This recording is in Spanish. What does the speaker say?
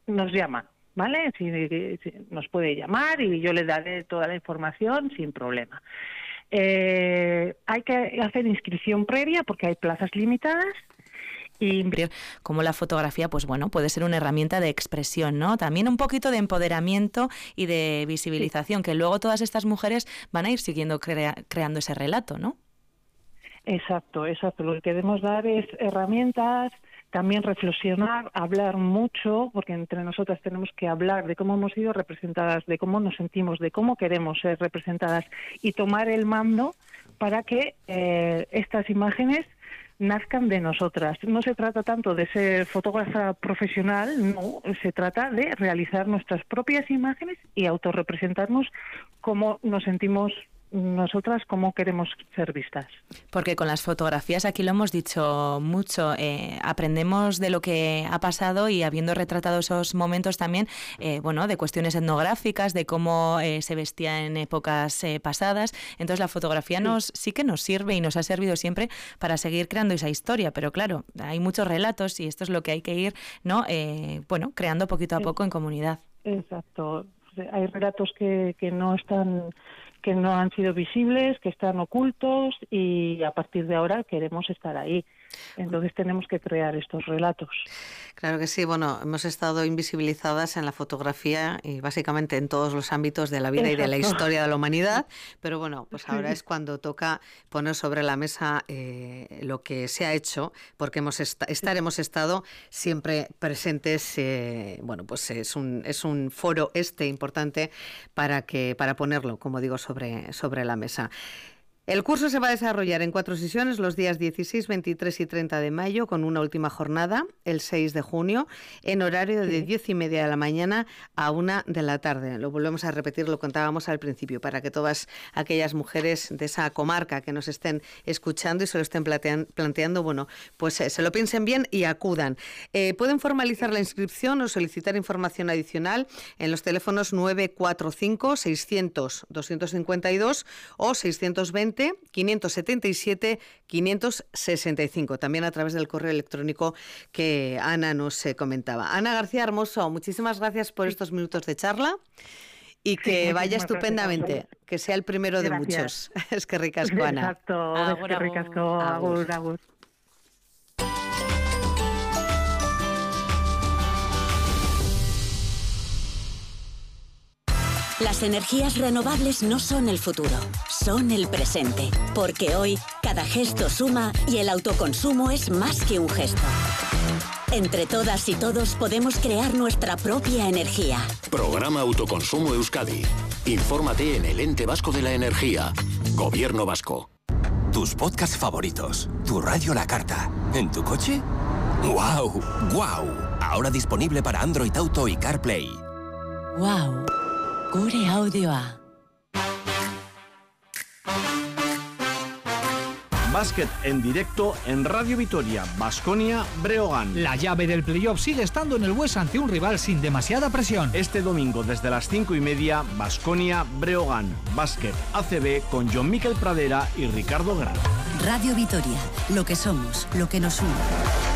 nos llama, ¿vale? Si nos puede llamar y yo le daré toda la información sin problema. Hay que hacer inscripción previa porque hay plazas limitadas. Y como la fotografía, pues bueno, puede ser una herramienta de expresión, ¿no? También un poquito de empoderamiento y de visibilización, que luego todas estas mujeres van a ir siguiendo creando ese relato, ¿no? Exacto. Lo que queremos dar es herramientas, también reflexionar, hablar mucho, porque entre nosotras tenemos que hablar de cómo hemos sido representadas, de cómo nos sentimos, de cómo queremos ser representadas y tomar el mando para que estas imágenes nazcan de nosotras. No se trata tanto de ser fotógrafa profesional, no, se trata de realizar nuestras propias imágenes y autorrepresentarnos cómo nos sentimos nosotras, cómo queremos ser vistas. Porque con las fotografías, aquí lo hemos dicho mucho, aprendemos de lo que ha pasado y habiendo retratado esos momentos también, de cuestiones etnográficas, de cómo se vestía en épocas pasadas. Entonces la fotografía sí que nos sirve y nos ha servido siempre para seguir creando esa historia, pero claro, hay muchos relatos y esto es lo que hay que ir, ¿no? Creando poquito a poco en comunidad. Exacto. Hay relatos que no están, que no han sido visibles, que están ocultos y a partir de ahora queremos estar ahí. Entonces tenemos que crear estos relatos. Claro que sí, hemos estado invisibilizadas en la fotografía y básicamente en todos los ámbitos de la vida. Exacto. Y de la historia de la humanidad, pero pues ahora es cuando toca poner sobre la mesa lo que se ha hecho, porque hemos estado siempre presentes, pues es un foro importante para ponerlo, como digo, sobre la mesa. El curso se va a desarrollar en 4 sesiones los días 16, 23 y 30 de mayo, con una última jornada, el 6 de junio, en horario de 10:30 de la mañana a 1 de la tarde. Lo volvemos a repetir, lo contábamos al principio, para que todas aquellas mujeres de esa comarca que nos estén escuchando y se lo estén planteando, pues se lo piensen bien y acudan. Pueden formalizar la inscripción o solicitar información adicional en los teléfonos 945 600 252 o 620 577 565, también a través del correo electrónico que Ana nos comentaba. Ana García Hermoso, muchísimas gracias por estos minutos de charla y que vaya estupendamente, que sea el primero de muchos. Es que ricasco, Ana. Exacto, es que ricasco, agur. Las energías renovables no son el futuro, son el presente. Porque hoy, cada gesto suma y el autoconsumo es más que un gesto. Entre todas y todos podemos crear nuestra propia energía. Programa Autoconsumo Euskadi. Infórmate en el Ente Vasco de la Energía. Gobierno Vasco. Tus podcasts favoritos. Tu radio La Carta. ¿En tu coche? ¡Guau! ¡Guau! Ahora disponible para Android Auto y CarPlay. ¡Guau! Gure audioa. Básquet en directo en Radio Vitoria, Baskonia, Breogán. La llave del playoff sigue estando en el Bues ante un rival sin demasiada presión. Este domingo desde las 5:30, Baskonia, Breogán. Básquet ACB con John Miquel Pradera y Ricardo Grana. Radio Vitoria, lo que somos, lo que nos une.